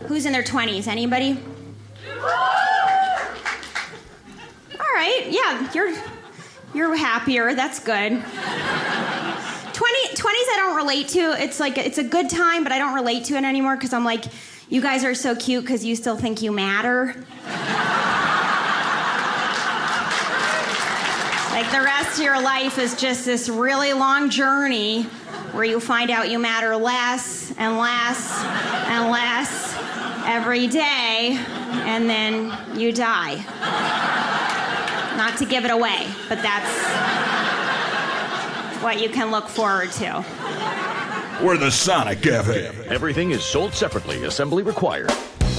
Who's in their 20s? Anybody? All right, yeah, you're happier. That's good. 20s I don't relate to. It's a good time, but I don't relate to it anymore because I'm like, you guys are so cute because you still think you matter. Like the rest of your life is just this really long journey where you find out you matter less and less and less every day, and then you die. Not to give it away, but that's what you can look forward to. We're the Sonic Cafe. Everything is sold separately. Assembly required.